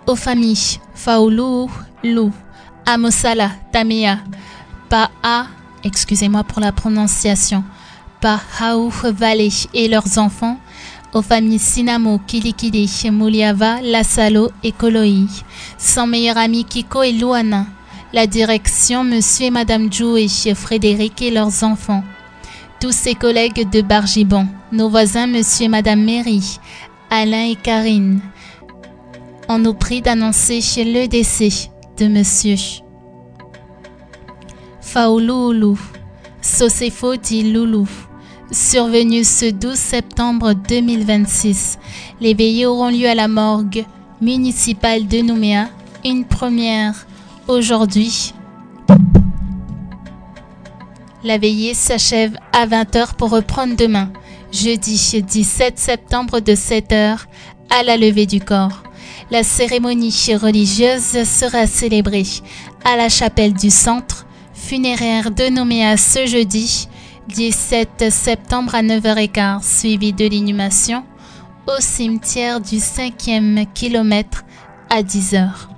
Aux familles Faoulou, Lou, Amosala, Tamea, excusez-moi pour la prononciation, Pahaou Valley et leurs enfants, aux familles Sinamo, Kilikili, Mouliava, Lassalo et Koloi, son meilleur ami Kiko et Luana, la direction Monsieur et Madame Jou et Frédéric et leurs enfants, tous ses collègues de Bargibon, nos voisins Monsieur et Madame Méry, Alain et Karine. On nous prie d'annoncer le décès de Monsieur Faouloulou, Sosefo dit Loulou, survenu ce 12 septembre 2026. Les veillées auront lieu à la morgue municipale de Nouméa, une première aujourd'hui. La veillée s'achève à 20h pour reprendre demain, jeudi 17 septembre de 7h à la levée du corps. La cérémonie religieuse sera célébrée à la chapelle du centre funéraire de Nouméa ce jeudi 17 septembre à 9h15, suivi de l'inhumation au cimetière du 5e kilomètre à 10h.